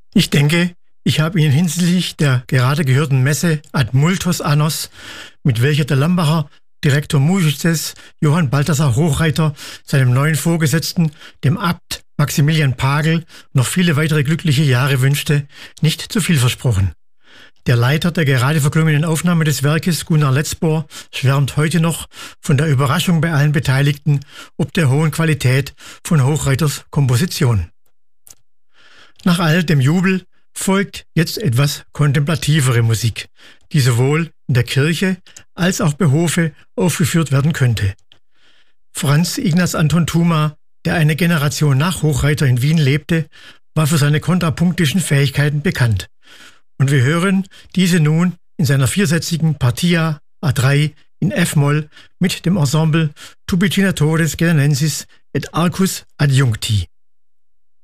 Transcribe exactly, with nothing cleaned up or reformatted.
Ich denke, ich habe Ihnen hinsichtlich der gerade gehörten Messe Ad Multos Annos, mit welcher der Lambacher Direktor Musices Johann Balthasar Hochreiter seinem neuen Vorgesetzten, dem Abt Maximilian Pagel, noch viele weitere glückliche Jahre wünschte, nicht zu viel versprochen. Der Leiter der gerade verklungenen Aufnahme des Werkes, Gunnar Letzbohr, schwärmt heute noch von der Überraschung bei allen Beteiligten ob der hohen Qualität von Hochreiters Komposition. Nach all dem Jubel folgt jetzt etwas kontemplativere Musik, die sowohl in der Kirche als auch bei Hofe aufgeführt werden könnte. Franz Ignaz Anton Thuma, der eine Generation nach Hochreiter in Wien lebte, war für seine kontrapunktischen Fähigkeiten bekannt. Und wir hören diese nun in seiner viersätzigen Partia A drei in F-Moll mit dem Ensemble Tubitinatores Gedanensis et Arcus Adjuncti.